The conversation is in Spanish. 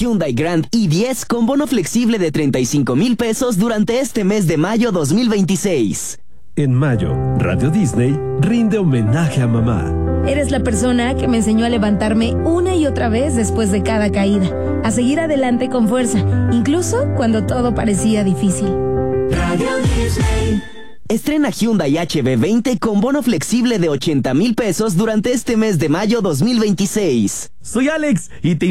Hyundai Grand i10 con bono flexible de 35,000 pesos durante este mes de mayo 2026. En mayo, Radio Disney rinde homenaje a mamá. Eres la persona que me enseñó a levantarme una y otra vez después de cada caída, a seguir adelante con fuerza, incluso cuando todo parecía difícil. Radio Disney. Estrena Hyundai HB20 con bono flexible de 80,000 pesos durante este mes de mayo 2026. Soy Alex y te